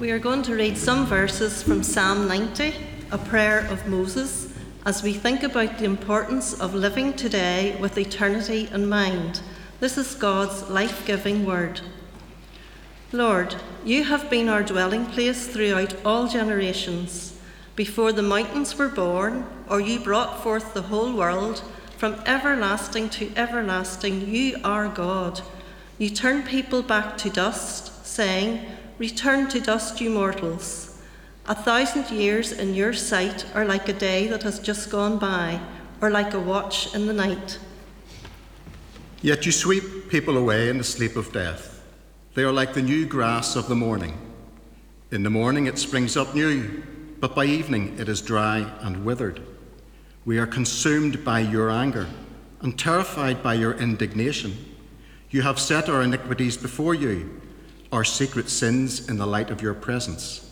We are going to read some verses from Psalm 90, a prayer of Moses, as we think about the importance of living today with eternity in mind. This is God's life-giving word. Lord, you have been our dwelling place throughout all generations. Before the mountains were born, or you brought forth the whole world, from everlasting to everlasting, you are God. You turn people back to dust, saying, "Return to dust, you mortals." 1,000 years in your sight are like a day that has just gone by, or like a watch in the night. Yet you sweep people away in the sleep of death. They are like the new grass of the morning. In the morning it springs up new, but by evening it is dry and withered. We are consumed by your anger and terrified by your indignation. You have set our iniquities before you, our secret sins in the light of your presence.